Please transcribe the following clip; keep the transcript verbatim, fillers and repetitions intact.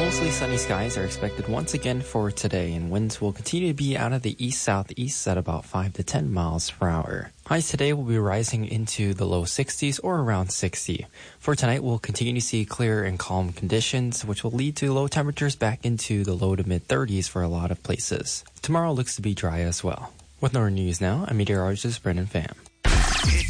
Mostly sunny skies are expected once again for today, and winds will continue to be out of the east-southeast at about five to ten miles per hour. Highs today will be rising into the low sixties or around sixty. For tonight, we'll continue to see clear and calm conditions, which will lead to low temperatures back into the low to mid-thirties for a lot of places. Tomorrow looks to be dry as well. With Northern News now, I'm meteorologist Brendan Pham.